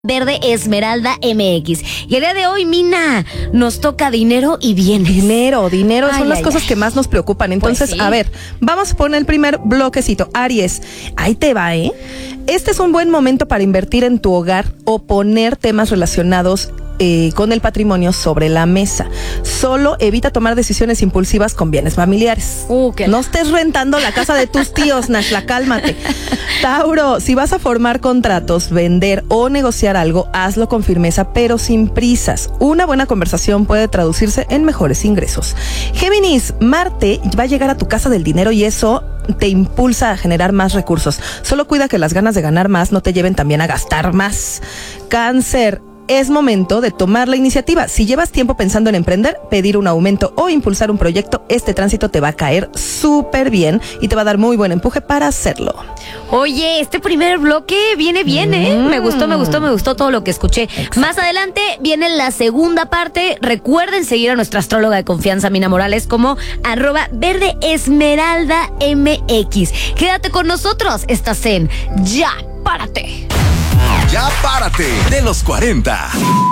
Verde Esmeralda MX. Y el día de hoy, Mina, nos toca dinero y bienes. Dinero son las cosas que más nos preocupan. Entonces, pues sí. A ver, vamos a poner el primer bloquecito. Aries, ahí te va, ¿eh? Este es un buen momento para invertir en tu hogar o poner temas relacionados con el patrimonio sobre la mesa. Solo evita tomar decisiones impulsivas con bienes familiares. No estés rentando la casa de tus tíos, Nashla, cálmate. Tauro, si vas a formar contratos, vender o negociar algo, hazlo con firmeza, pero sin prisas. Una buena conversación puede traducirse en mejores ingresos. Géminis, Marte va a llegar a tu casa del dinero y eso te impulsa a generar más recursos. Solo cuida que las ganas de ganar más no te lleven también a gastar más. Cáncer, es momento de tomar la iniciativa. Si llevas tiempo pensando en emprender, pedir un aumento o impulsar un proyecto, este tránsito te va a caer súper bien y te va a dar muy buen empuje para hacerlo. Oye, este primer bloque viene bien, ¿eh? Me gustó todo lo que escuché. Exacto. Más adelante viene la segunda parte. Recuerden seguir a nuestra astróloga de confianza, Mina Morales, como @verdeesmeraldamx. Quédate con nosotros. Estás en Ya Párate. Ya párate de los 40.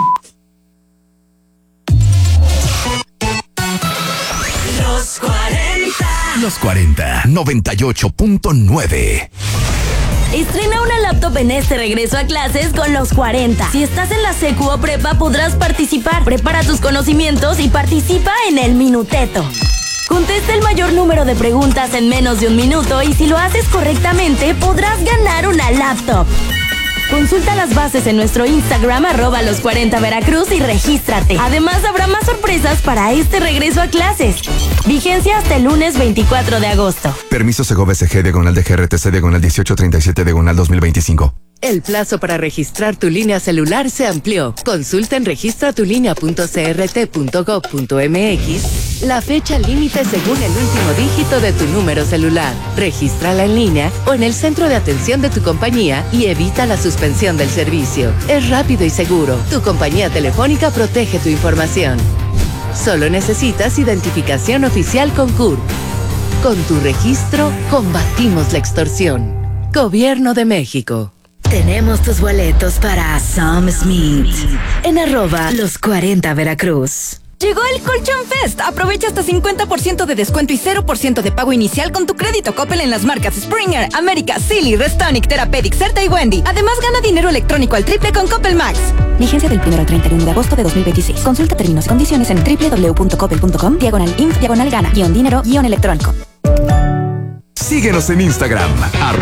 Los 40, 98.9. Estrena una laptop en este regreso a clases con los 40. Si estás en la secu o prepa, podrás participar. Prepara tus conocimientos y participa en el Minuteto. Contesta el mayor número de preguntas en menos de un minuto y si lo haces correctamente, podrás ganar una laptop. Consulta las bases en nuestro Instagram @los40veracruz y regístrate. Además, habrá más sorpresas para este regreso a clases. Vigencia hasta el lunes 24 de agosto. Permiso Segovia SG /DGRTC /1837 /2025. El plazo para registrar tu línea celular se amplió. Consulta en registratulinea.crt.gov.mx la fecha límite según el último dígito de tu número celular. Regístrala en línea o en el centro de atención de tu compañía y evita la suspensión del servicio. Es rápido y seguro. Tu compañía telefónica protege tu información. Solo necesitas identificación oficial con CURP. Con tu registro, combatimos la extorsión. Gobierno de México. Tenemos tus boletos para Sam Smith en @los40veracruz. Llegó el Colchón Fest. Aprovecha hasta 50% de descuento y 0% de pago inicial con tu crédito Coppel en las marcas Springer, América, Silly, Restonic, Therapeutic, Certa y Wendy. Además, gana dinero electrónico al triple con Coppel Max. Vigencia del 1 al 31 de agosto de 2026. Consulta términos y condiciones en www.coppel.com/inf/gana-dinero-electrónico. Síguenos en Instagram